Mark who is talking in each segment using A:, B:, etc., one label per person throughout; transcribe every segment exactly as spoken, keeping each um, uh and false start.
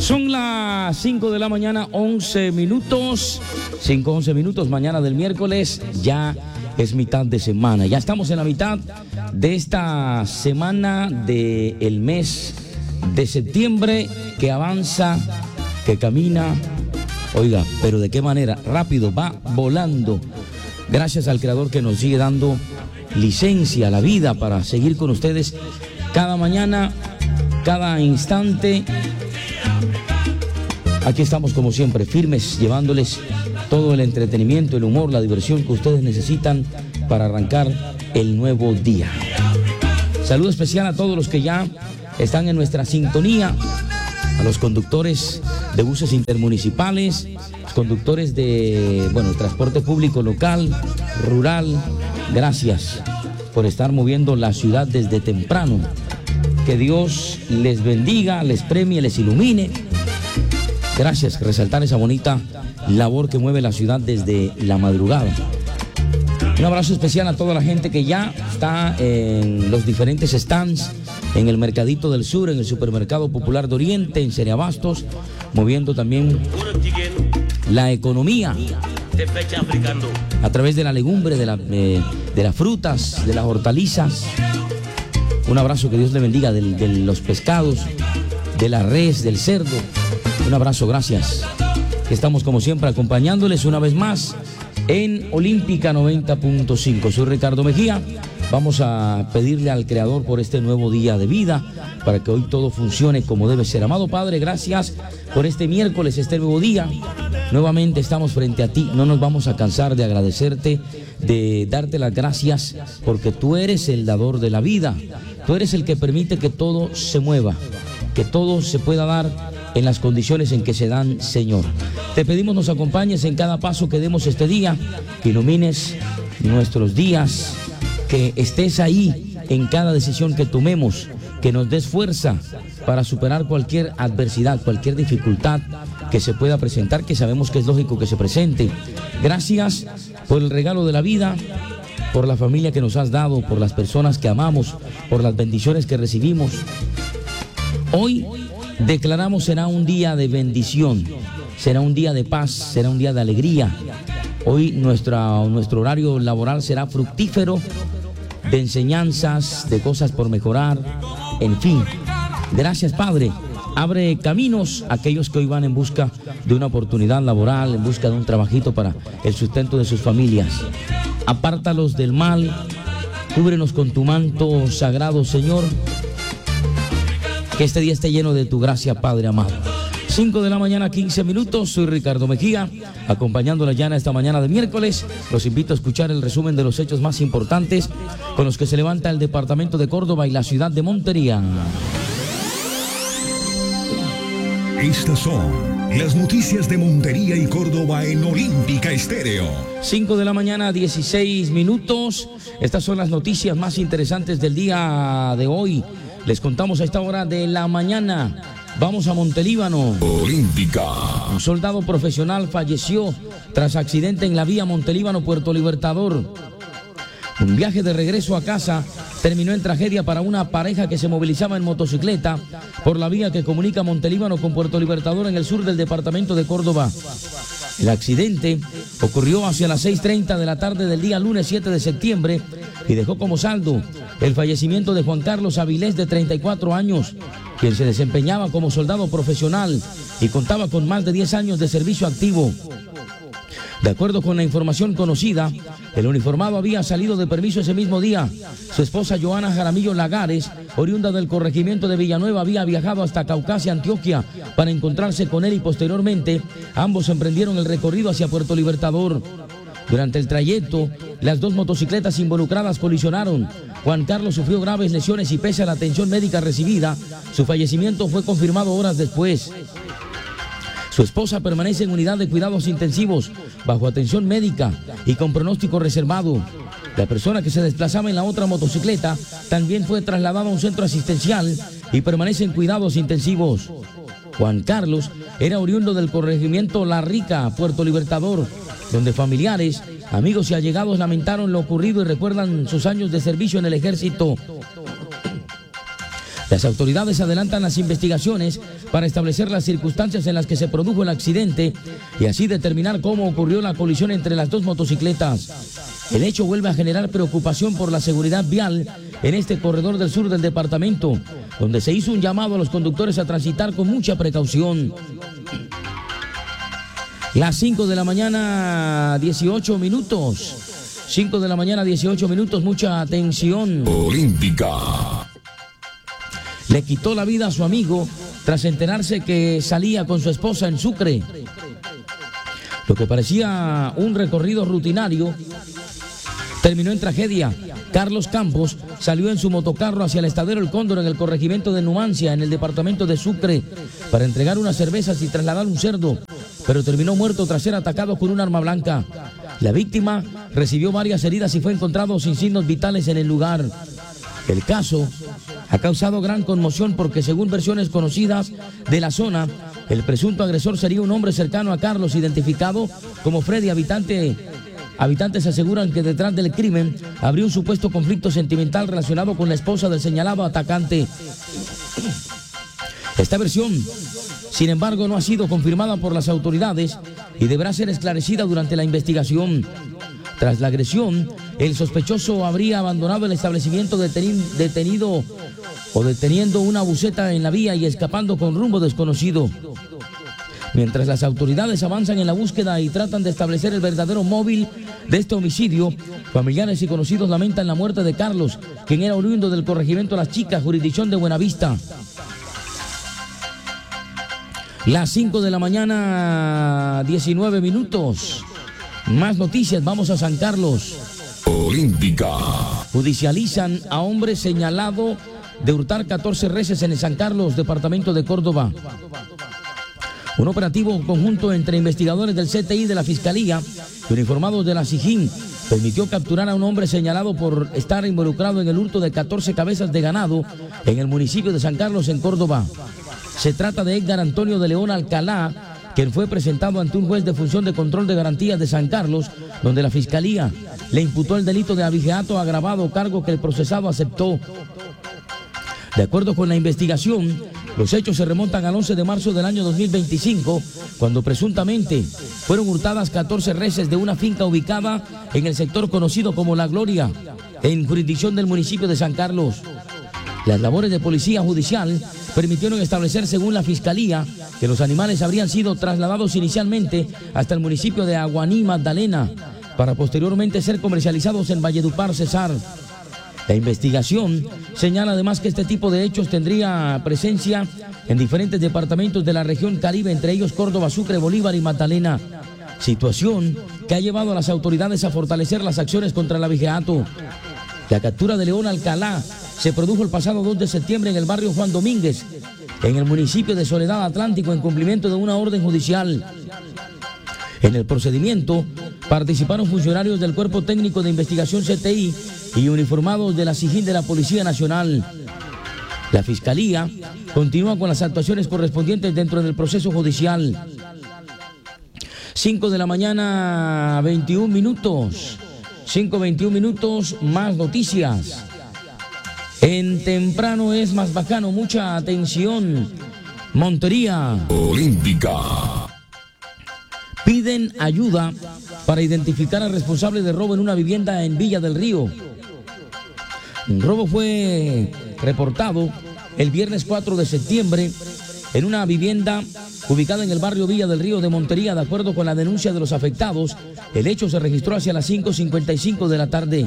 A: Son las cinco de la mañana, once minutos. cinco, once minutos, mañana del miércoles. Ya es mitad de semana. Ya estamos en la mitad de esta semana del mes de septiembre que avanza, que camina. Oiga, pero de qué manera, rápido, va volando. Gracias al Creador que nos sigue dando licencia a la vida para seguir con ustedes cada mañana, cada instante. Aquí estamos como siempre, firmes, llevándoles todo el entretenimiento, el humor, la diversión que ustedes necesitan para arrancar el nuevo día. Saludo especial a todos los que ya están en nuestra sintonía, a los conductores de buses intermunicipales, los conductores de, bueno, transporte público local, rural. Gracias por estar moviendo la ciudad desde temprano. Que Dios les bendiga, les premie, les ilumine. Gracias, resaltar esa bonita labor que mueve la ciudad desde la madrugada. Un abrazo especial a toda la gente que ya está en los diferentes stands, en el Mercadito del Sur, en el Supermercado Popular de Oriente, en Seriabastos, moviendo también la economía a través de la legumbre, de, la, eh, de las frutas, de las hortalizas. Un abrazo, que Dios le bendiga, de, de los pescados, de la res, del cerdo. Un abrazo, gracias. Estamos como siempre acompañándoles una vez más en Olímpica noventa punto cinco. Soy Ricardo Mejía. Vamos a pedirle al Creador por este nuevo día de vida, para que hoy todo funcione como debe ser. Amado Padre, gracias por este miércoles, este nuevo día. Nuevamente estamos frente a ti. No nos vamos a cansar de agradecerte, de darte las gracias, porque tú eres el dador de la vida. Tú eres el que permite que todo se mueva, que todo se pueda dar en las condiciones en que se dan, Señor. Te pedimos nos acompañes en cada paso que demos este día, que ilumines nuestros días, que estés ahí en cada decisión que tomemos, que nos des fuerza para superar cualquier adversidad, cualquier dificultad que se pueda presentar, que sabemos que es lógico que se presente. Gracias por el regalo de la vida, por la familia que nos has dado, por las personas que amamos, por las bendiciones que recibimos. Hoy declaramos será un día de bendición, será un día de paz, será un día de alegría. Hoy nuestra, nuestro horario laboral será fructífero, de enseñanzas, de cosas por mejorar, en fin. Gracias, Padre. Abre caminos a aquellos que hoy van en busca de una oportunidad laboral, en busca de un trabajito para el sustento de sus familias. Apártalos del mal, cúbrenos con tu manto sagrado, Señor. Que este día esté lleno de tu gracia, Padre amado. cinco de la mañana, quince minutos. Soy Ricardo Mejía, acompañándola ya en esta mañana de miércoles. Los invito a escuchar el resumen de los hechos más importantes con los que se levanta el departamento de Córdoba y la ciudad de Montería.
B: Estas son las noticias de Montería y Córdoba en Olímpica Estéreo.
A: cinco de la mañana, dieciséis minutos. Estas son las noticias más interesantes del día de hoy. Les contamos a esta hora de la mañana. Vamos a Montelíbano.
B: Olímpica.
A: Un soldado profesional falleció tras accidente en la vía Montelíbano-Puerto Libertador. Un viaje de regreso a casa terminó en tragedia para una pareja que se movilizaba en motocicleta por la vía que comunica Montelíbano con Puerto Libertador en el sur del departamento de Córdoba. El accidente ocurrió hacia las seis treinta de la tarde del día lunes siete de septiembre y dejó como saldo el fallecimiento de Juan Carlos Avilés, de treinta y cuatro años, quien se desempeñaba como soldado profesional y contaba con más de diez años de servicio activo. De acuerdo con la información conocida, el uniformado había salido de permiso ese mismo día. Su esposa Joana Jaramillo Lagares, oriunda del corregimiento de Villanueva, había viajado hasta Caucasia, Antioquia, para encontrarse con él y posteriormente ambos emprendieron el recorrido hacia Puerto Libertador. Durante el trayecto, las dos motocicletas involucradas colisionaron. Juan Carlos sufrió graves lesiones y pese a la atención médica recibida, su fallecimiento fue confirmado horas después. Su esposa permanece en unidad de cuidados intensivos, bajo atención médica y con pronóstico reservado. La persona que se desplazaba en la otra motocicleta también fue trasladada a un centro asistencial y permanece en cuidados intensivos. Juan Carlos era oriundo del corregimiento La Rica, Puerto Libertador, donde familiares, amigos y allegados lamentaron lo ocurrido y recuerdan sus años de servicio en el ejército. Las autoridades adelantan las investigaciones para establecer las circunstancias en las que se produjo el accidente y así determinar cómo ocurrió la colisión entre las dos motocicletas. El hecho vuelve a generar preocupación por la seguridad vial en este corredor del sur del departamento, donde se hizo un llamado a los conductores a transitar con mucha precaución. Las cinco de la mañana, dieciocho minutos. cinco de la mañana, dieciocho minutos, mucha atención.
B: Olímpica.
A: Le quitó la vida a su amigo tras enterarse que salía con su esposa en Sucre. Lo que parecía un recorrido rutinario terminó en tragedia. Carlos Campos salió en su motocarro hacia el estadero El Cóndor en el corregimiento de Numancia, en el departamento de Sucre, para entregar unas cervezas y trasladar un cerdo, pero terminó muerto tras ser atacado con un arma blanca. La víctima recibió varias heridas y fue encontrado sin signos vitales en el lugar. El caso ha causado gran conmoción porque, según versiones conocidas de la zona, el presunto agresor sería un hombre cercano a Carlos, identificado como Freddy. Habitante, habitantes aseguran que detrás del crimen habría un supuesto conflicto sentimental relacionado con la esposa del señalado atacante. Esta versión, sin embargo, no ha sido confirmada por las autoridades y deberá ser esclarecida durante la investigación. Tras la agresión, el sospechoso habría abandonado el establecimiento deteni- detenido o deteniendo una buseta en la vía y escapando con rumbo desconocido. Mientras las autoridades avanzan en la búsqueda y tratan de establecer el verdadero móvil de este homicidio, familiares y conocidos lamentan la muerte de Carlos, quien era oriundo del corregimiento Las Chicas, jurisdicción de Buenavista. Las cinco de la mañana, diecinueve minutos. Más noticias, vamos a San Carlos.
B: Olímpica.
A: Judicializan a hombre señalado de hurtar catorce reses en el San Carlos, departamento de Córdoba. Un operativo conjunto entre investigadores del C T I de la Fiscalía y uniformados de la SIJIN permitió capturar a un hombre señalado por estar involucrado en el hurto de catorce cabezas de ganado en el municipio de San Carlos, en Córdoba. Se trata de Edgar Antonio de León Alcalá, quien fue presentado ante un juez de función de control de garantías de San Carlos, donde la Fiscalía le imputó el delito de abigeato agravado, cargo que el procesado aceptó. De acuerdo con la investigación, los hechos se remontan al once de marzo del año dos mil veinticinco, cuando presuntamente fueron hurtadas catorce reses de una finca ubicada en el sector conocido como La Gloria, en jurisdicción del municipio de San Carlos. Las labores de policía judicial permitieron establecer, según la Fiscalía, que los animales habrían sido trasladados inicialmente hasta el municipio de Aguaní, Magdalena, para posteriormente ser comercializados en Valledupar, Cesar. La investigación señala además que este tipo de hechos tendría presencia en diferentes departamentos de la región Caribe, entre ellos Córdoba, Sucre, Bolívar y Magdalena. Situación que ha llevado a las autoridades a fortalecer las acciones contra el abigeato. La captura de León Alcalá se produjo el pasado dos de septiembre en el barrio Juan Domínguez, en el municipio de Soledad Atlántico, en cumplimiento de una orden judicial. En el procedimiento participaron funcionarios del Cuerpo Técnico de Investigación C T I y uniformados de la SIJIN de la Policía Nacional. La Fiscalía continúa con las actuaciones correspondientes dentro del proceso judicial. cinco de la mañana, veintiún minutos. cinco, veintiún minutos, más noticias. En temprano es más bacano, mucha atención. Montería.
B: Olímpica.
A: Piden ayuda para identificar al responsable de robo en una vivienda en Villa del Río. Un robo fue reportado el viernes cuatro de septiembre en una vivienda ubicada en el barrio Villa del Río de Montería. De acuerdo con la denuncia de los afectados, el hecho se registró hacia las cinco cincuenta y cinco de la tarde.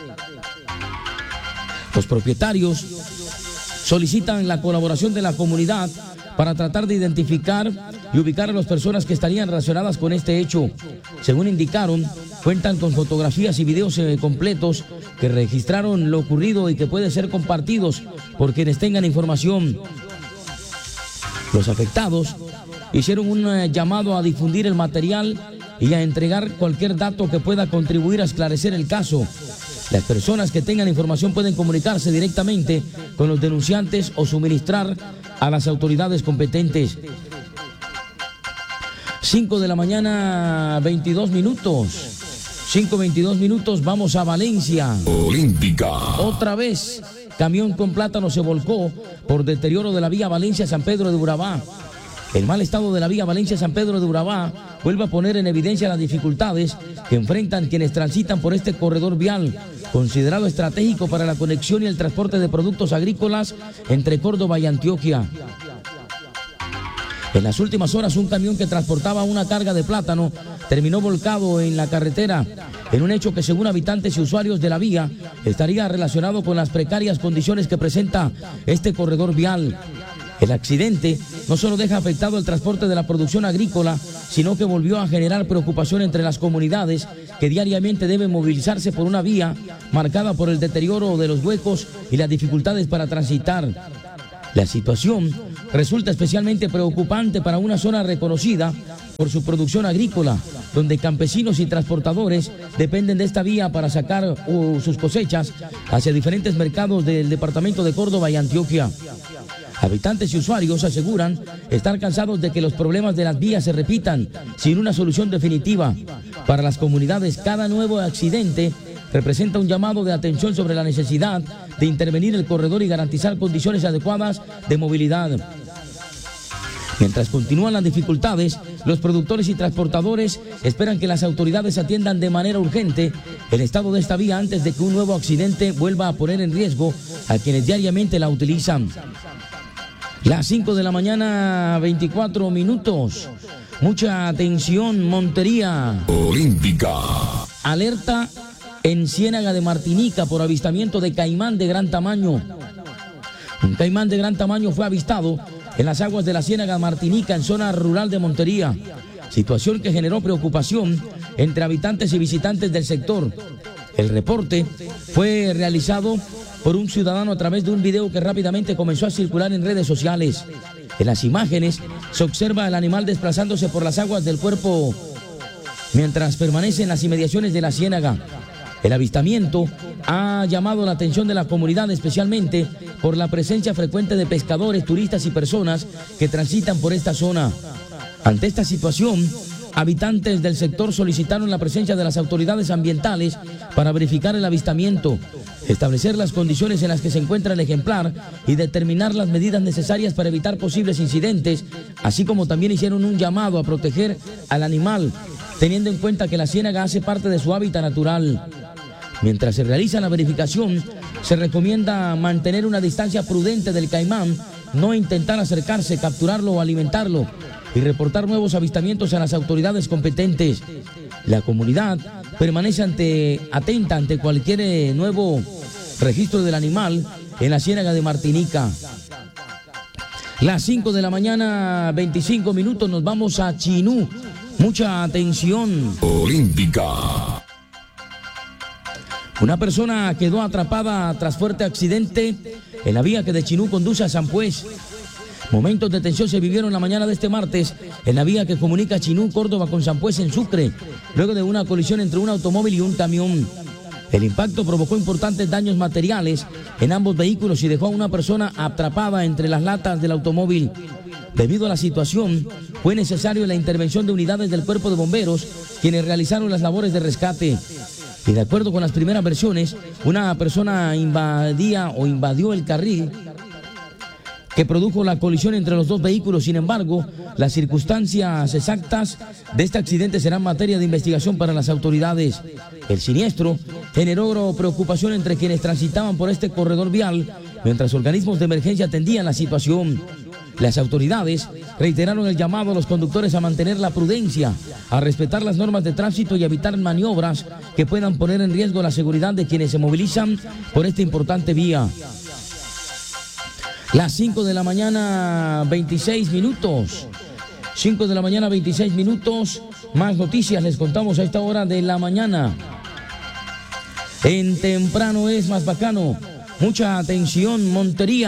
A: Los propietarios solicitan la colaboración de la comunidad para tratar de identificar y ubicar a las personas que estarían relacionadas con este hecho. Según indicaron, cuentan con fotografías y videos eh, completos que registraron lo ocurrido y que pueden ser compartidos por quienes tengan información. Los afectados hicieron un eh, llamado a difundir el material y a entregar cualquier dato que pueda contribuir a esclarecer el caso. Las personas que tengan información pueden comunicarse directamente con los denunciantes o suministrar a las autoridades competentes. cinco de la mañana, veintidós minutos. cinco, veintidós minutos, vamos a Valencia.
B: Olímpica.
A: Otra vez camión con plátano se volcó por deterioro de la vía Valencia-San Pedro de Urabá. El mal estado de la vía Valencia-San Pedro de Urabá vuelve a poner en evidencia las dificultades que enfrentan quienes transitan por este corredor vial, considerado estratégico para la conexión y el transporte de productos agrícolas entre Córdoba y Antioquia. En las últimas horas, un camión que transportaba una carga de plátano terminó volcado en la carretera, en un hecho que, según habitantes y usuarios de la vía, estaría relacionado con las precarias condiciones que presenta este corredor vial. El accidente no solo deja afectado el transporte de la producción agrícola, sino que volvió a generar preocupación entre las comunidades que diariamente deben movilizarse por una vía marcada por el deterioro de los huecos y las dificultades para transitar. La situación resulta especialmente preocupante para una zona reconocida por su producción agrícola, donde campesinos y transportadores dependen de esta vía para sacar uh, sus cosechas hacia diferentes mercados del departamento de Córdoba y Antioquia. Habitantes y usuarios aseguran estar cansados de que los problemas de las vías se repitan sin una solución definitiva. Para las comunidades, cada nuevo accidente representa un llamado de atención sobre la necesidad de intervenir el corredor y garantizar condiciones adecuadas de movilidad. Mientras continúan las dificultades, los productores y transportadores esperan que las autoridades atiendan de manera urgente el estado de esta vía antes de que un nuevo accidente vuelva a poner en riesgo a quienes diariamente la utilizan. Las cinco de la mañana, veinticuatro minutos. Mucha atención, Montería.
B: Olímpica.
A: Alerta en Ciénaga de Martinica por avistamiento de caimán de gran tamaño. Un caimán de gran tamaño fue avistado en las aguas de la Ciénaga Martinica, en zona rural de Montería. Situación que generó preocupación entre habitantes y visitantes del sector. El reporte fue realizado por un ciudadano a través de un video que rápidamente comenzó a circular en redes sociales. En las imágenes se observa al animal desplazándose por las aguas del cuerpo mientras permanece en las inmediaciones de la ciénaga. El avistamiento ha llamado la atención de la comunidad, especialmente por la presencia frecuente de pescadores, turistas y personas que transitan por esta zona. Ante esta situación, habitantes del sector solicitaron la presencia de las autoridades ambientales para verificar el avistamiento, establecer las condiciones en las que se encuentra el ejemplar y determinar las medidas necesarias para evitar posibles incidentes, así como también hicieron un llamado a proteger al animal, teniendo en cuenta que la ciénaga hace parte de su hábitat natural. Mientras se realiza la verificación, se recomienda mantener una distancia prudente del caimán, no intentar acercarse, capturarlo o alimentarlo, y reportar nuevos avistamientos a las autoridades competentes. La comunidad permanece ante, atenta ante cualquier eh, nuevo registro del animal en la Ciénaga de Martinica. Las cinco de la mañana, veinticinco minutos, nos vamos a Chinú. Mucha atención.
B: Olímpica.
A: Una persona quedó atrapada tras fuerte accidente en la vía que de Chinú conduce a Sampués. Momentos de tensión se vivieron la mañana de este martes en la vía que comunica Chinú, Córdoba con Sampués en Sucre, luego de una colisión entre un automóvil y un camión. El impacto provocó importantes daños materiales en ambos vehículos y dejó a una persona atrapada entre las latas del automóvil. Debido a la situación, fue necesaria la intervención de unidades del Cuerpo de Bomberos, quienes realizaron las labores de rescate. Y de acuerdo con las primeras versiones, una persona invadía o invadió el carril que produjo la colisión entre los dos vehículos. Sin embargo, las circunstancias exactas de este accidente serán materia de investigación para las autoridades. El siniestro generó preocupación entre quienes transitaban por este corredor vial, mientras organismos de emergencia atendían la situación. Las autoridades reiteraron el llamado a los conductores a mantener la prudencia, a respetar las normas de tránsito y a evitar maniobras que puedan poner en riesgo la seguridad de quienes se movilizan por esta importante vía. Las cinco de la mañana, veintiséis minutos. cinco de la mañana, veintiséis minutos. Más noticias les contamos a esta hora de la mañana. En Temprano es más bacano. Mucha atención,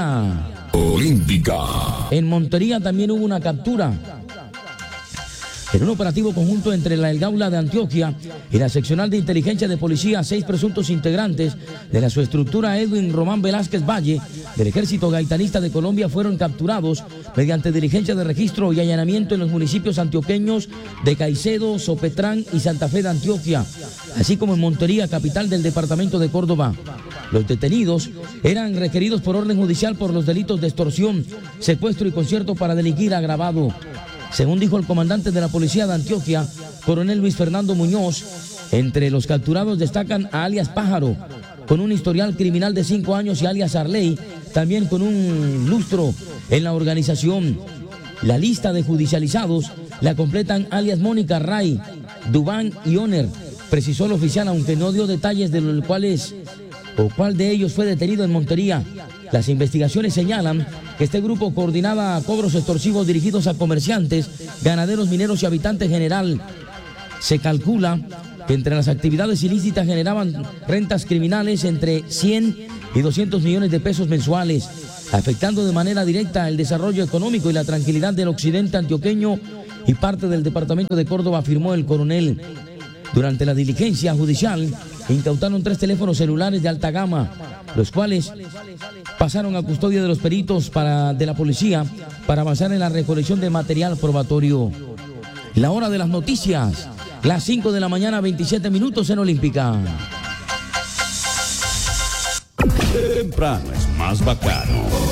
A: Montería.
B: Olímpica.
A: En Montería también hubo una captura. En un operativo conjunto entre la El Gaula de Antioquia y la seccional de inteligencia de policía, seis presuntos integrantes de la subestructura Edwin Román Velázquez Valle del Ejército Gaitanista de Colombia fueron capturados mediante diligencia de registro y allanamiento en los municipios antioqueños de Caicedo, Sopetrán y Santa Fe de Antioquia, así como en Montería, capital del departamento de Córdoba. Los detenidos eran requeridos por orden judicial por los delitos de extorsión, secuestro y concierto para delinquir agravado. Según dijo el comandante de la policía de Antioquia, coronel Luis Fernando Muñoz, entre los capturados destacan a alias Pájaro, con un historial criminal de cinco años, y alias Arley, también con un lustro en la organización. La lista de judicializados la completan alias Mónica Ray, Dubán y Oner, precisó el oficial, aunque no dio detalles de los cuales o cuál de ellos fue detenido en Montería. Las investigaciones señalan que este grupo coordinaba cobros extorsivos dirigidos a comerciantes, ganaderos, mineros y habitantes general. Se calcula que entre las actividades ilícitas generaban rentas criminales entre cien y doscientos millones de pesos mensuales, afectando de manera directa el desarrollo económico y la tranquilidad del occidente antioqueño y parte del departamento de Córdoba, afirmó el coronel. Durante la diligencia judicial, incautaron tres teléfonos celulares de alta gama, los cuales pasaron a custodia de los peritos para, de la policía para avanzar en la recolección de material probatorio. La hora de las noticias, las cinco de la mañana, veintisiete minutos en Olímpica.
C: Temprano es más bacano.